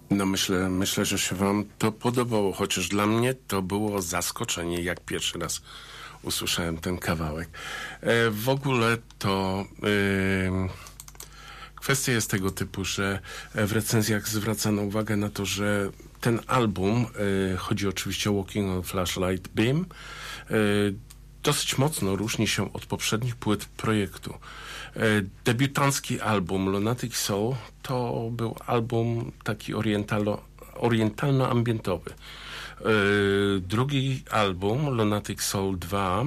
No myślę, że się wam to podobało, chociaż dla mnie to było zaskoczenie, jak pierwszy raz usłyszałem ten kawałek. W ogóle to kwestia jest tego typu, że w recenzjach zwracano uwagę na to, że ten album, chodzi oczywiście o Walking on Flashlight Beam, dosyć mocno różni się od poprzednich płyt projektu. Debiutancki album Lunatic Soul to był album taki orientalno-ambientowy. Drugi album, Lunatic Soul 2,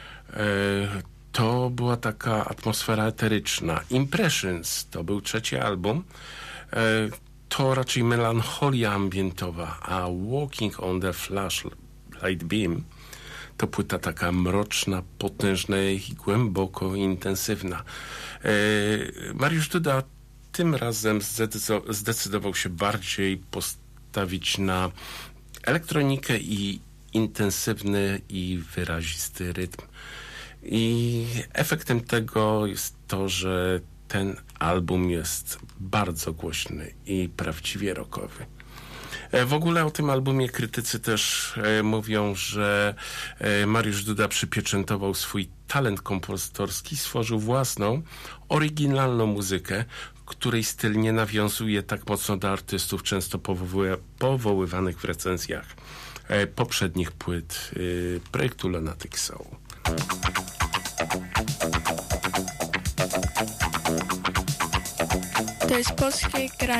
to była taka atmosfera eteryczna. Impressions to był trzeci album. To raczej melancholia ambientowa, a Walking on the Flashlight Beam to płyta taka mroczna, potężna i głęboko intensywna. Mariusz Duda tym razem zdecydował się bardziej postawić na elektronikę i intensywny i wyrazisty rytm. I efektem tego jest to, że ten album jest bardzo głośny i prawdziwie rockowy. W ogóle o tym albumie krytycy też mówią, że Mariusz Duda przypieczętował swój talent kompozytorski, stworzył własną, oryginalną muzykę, której styl nie nawiązuje tak mocno do artystów często powoływanych w recenzjach poprzednich płyt projektu Lunatic Soul. To jest polskie granie.